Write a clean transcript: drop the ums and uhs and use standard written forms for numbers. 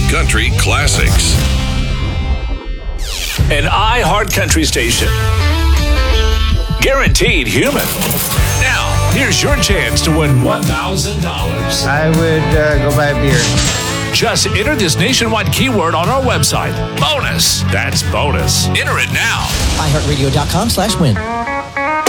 country classics. An iHeart Country station. Guaranteed human. Now, here's your chance to win $1,000. I would go buy a beer. Just enter this nationwide keyword on our website. Bonus. That's bonus. Enter it now. iHeartRadio.com/win.